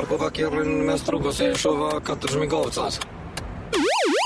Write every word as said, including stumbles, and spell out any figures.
parkuväki, Jarrin mies trukosi, shovaa, katsoisi minkä otsas.